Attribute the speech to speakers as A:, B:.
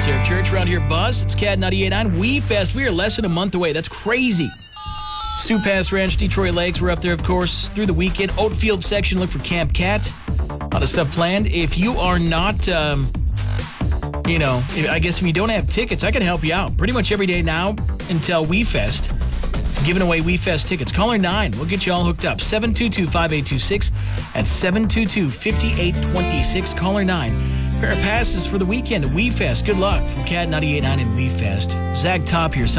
A: Sarah Church around here, Buzz. It's Cat 98.9. We Fest. We are less than a month away. That's crazy. Sioux Pass Ranch, Detroit Lakes. We're up there, of course, through the weekend. Oatfield section. Look for Camp Cat. A lot of stuff planned. If you are not, I guess if you don't have tickets, I can help you out. Pretty much every day now until We Fest. Giving away We Fest tickets. Caller 9. We'll get you all hooked up. 722-5826 and 722-5826. Caller 9. Pair of passes for the weekend at We Fest. Good luck from Cat 98.9 and We Fest. Zach Top here.